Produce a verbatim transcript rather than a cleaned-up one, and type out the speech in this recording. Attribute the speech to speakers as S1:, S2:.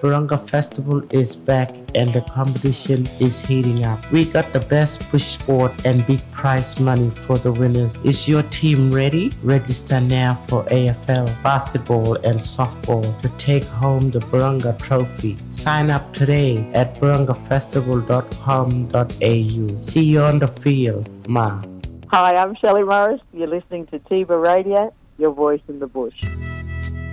S1: Barunga Festival is back and the competition is heating up. We got the best push sport and big prize money for the winners. Is your team ready? Register now for A F L, basketball and softball to take home the Barunga Trophy. Sign up today at barunga festival dot com dot a u. See you on the field, Ma.
S2: Hi, I'm Shelley Morris. You're listening to Tiba Radio, your voice in the bush.